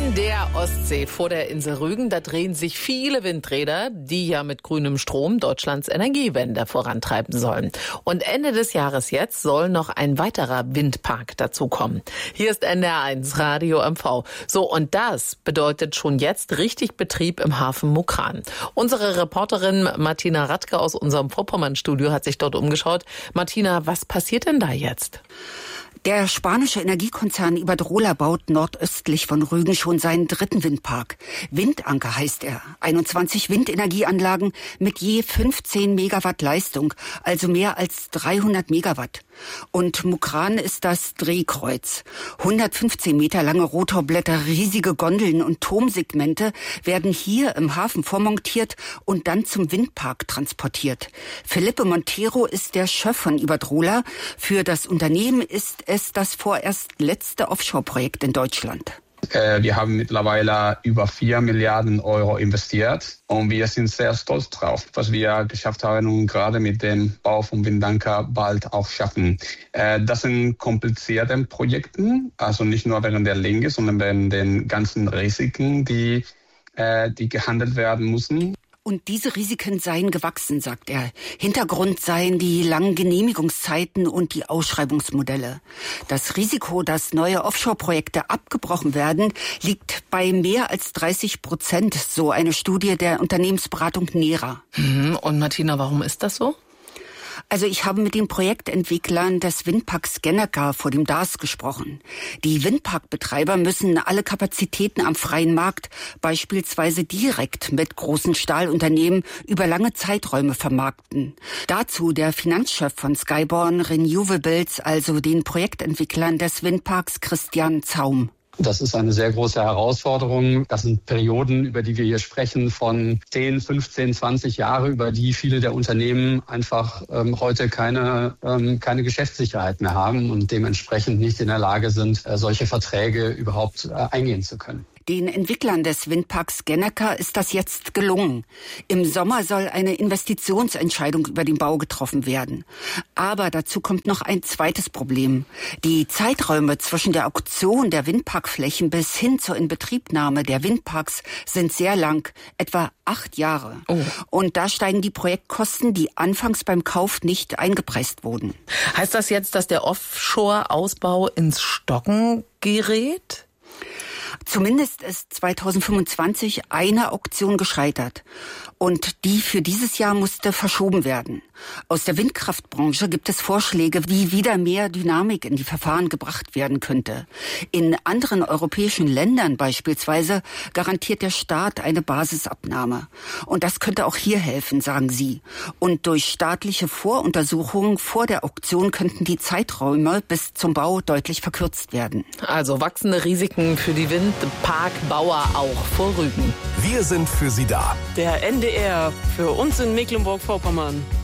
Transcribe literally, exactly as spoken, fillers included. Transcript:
An der Ostsee vor der Insel Rügen, da drehen sich viele Windräder, die ja mit grünem Strom Deutschlands Energiewende vorantreiben sollen. Und Ende des Jahres jetzt soll noch ein weiterer Windpark dazukommen. Hier ist N D R eins Radio M V. So, und das bedeutet schon jetzt richtig Betrieb im Hafen Mukran. Unsere Reporterin Martina Radke aus unserem Vorpommern-Studio hat sich dort umgeschaut. Martina, was passiert denn da jetzt? Der spanische Energiekonzern Iberdrola baut nordöstlich von Rügen schon seinen dritten Windpark. Windanker heißt er. einundzwanzig Windenergieanlagen mit je fünfzehn Megawatt Leistung, also mehr als dreihundert Megawatt. Und Mukran ist das Drehkreuz. hundertfünfzehn Meter lange Rotorblätter, riesige Gondeln und Turmsegmente werden hier im Hafen vormontiert und dann zum Windpark transportiert. Felipe Montero ist der Chef von Iberdrola. Für das Unternehmen ist es das vorerst letzte Offshore-Projekt in Deutschland. Wir haben mittlerweile über vier Milliarden Euro investiert und wir sind sehr stolz drauf, was wir geschafft haben und gerade mit dem Bau von Windanker bald auch schaffen. Das sind komplizierte Projekte, also nicht nur während der Länge, sondern während den ganzen Risiken, die, die gehandelt werden müssen. Und diese Risiken seien gewachsen, sagt er. Hintergrund seien die langen Genehmigungszeiten und die Ausschreibungsmodelle. Das Risiko, dass neue Offshore-Projekte abgebrochen werden, liegt bei mehr als dreißig Prozent, so eine Studie der Unternehmensberatung Nera. Und Martina, warum ist das so? Also ich habe mit den Projektentwicklern des Windparks Gennaker vor dem D A S gesprochen. Die Windparkbetreiber müssen alle Kapazitäten am freien Markt, beispielsweise direkt mit großen Stahlunternehmen, über lange Zeiträume vermarkten. Dazu der Finanzchef von Skyborn Renewables, also den Projektentwicklern des Windparks, Christian Zaum. Das ist eine sehr große Herausforderung. Das sind Perioden, über die wir hier sprechen, von zehn, fünfzehn, zwanzig Jahre, über die viele der Unternehmen einfach ähm, heute keine, ähm, keine Geschäftssicherheit mehr haben und dementsprechend nicht in der Lage sind, äh, solche Verträge überhaupt äh, eingehen zu können. Den Entwicklern des Windparks Gennaker ist das jetzt gelungen. Im Sommer soll eine Investitionsentscheidung über den Bau getroffen werden. Aber dazu kommt noch ein zweites Problem. Die Zeiträume zwischen der Auktion der Windparkflächen bis hin zur Inbetriebnahme der Windparks sind sehr lang, etwa acht Jahre. Oh. Und da steigen die Projektkosten, die anfangs beim Kauf nicht eingepreist wurden. Heißt das jetzt, dass der Offshore-Ausbau ins Stocken gerät? Zumindest ist zweitausendfünfundzwanzig eine Auktion gescheitert. Und die für dieses Jahr musste verschoben werden. Aus der Windkraftbranche gibt es Vorschläge, wie wieder mehr Dynamik in die Verfahren gebracht werden könnte. In anderen europäischen Ländern beispielsweise garantiert der Staat eine Basisabnahme. Und das könnte auch hier helfen, sagen sie. Und durch staatliche Voruntersuchungen vor der Auktion könnten die Zeiträume bis zum Bau deutlich verkürzt werden. Also wachsende Risiken für die Windparkbauer auch vor Rügen. Wir sind für Sie da. Der N D R für uns in Mecklenburg-Vorpommern.